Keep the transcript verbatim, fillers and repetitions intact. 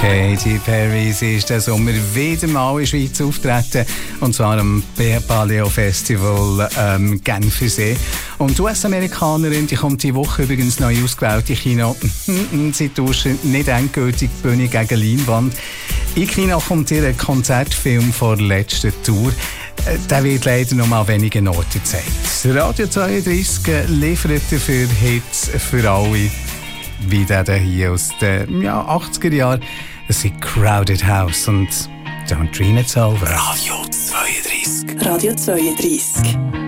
Katy Perry, sie ist diesen Sommer wieder mal in der Schweiz auftreten, und zwar am Paleo Festival ähm, Genfersee. Und die U S-Amerikanerin, die kommt diese Woche übrigens neu ausgewählte Kino. Sie tauschen nicht endgültig die Bühne gegen Leinwand. In Kino kommt ihr Konzertfilm vor der letzten Tour. Der wird leider noch mal wenigen Orten gezeigt. Radio zweiunddreissig liefert dafür Hits für alle, wie der hier aus den ja, achtziger Jahren. Es ist Crowded House und Don't Dream It's Over. Radio zweiunddreissig. Radio zweiunddreissig.